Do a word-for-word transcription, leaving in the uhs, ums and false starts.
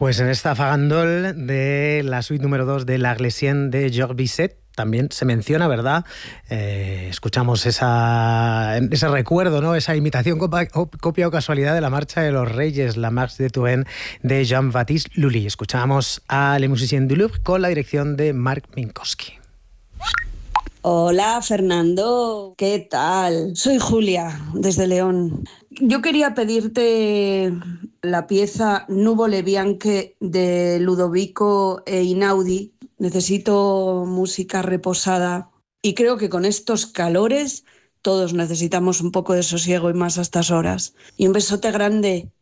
Pues en esta fagandol de la suite número dos de La Glessienne de Georges Bizet también se menciona, ¿verdad? Eh, escuchamos esa, ese recuerdo, ¿no? Esa imitación, copa, copia o casualidad de la Marcha de los Reyes, la Marche de Touraine de Jean-Baptiste Lully. Escuchamos a Les Musiciens du Louvre con la dirección de Marc Minkowski. Hola Fernando, ¿qué tal? Soy Julia, desde León. Yo quería pedirte la pieza Nuvole Bianche de Ludovico Einaudi. Necesito música reposada y creo que con estos calores todos necesitamos un poco de sosiego y más a estas horas. Y un besote grande.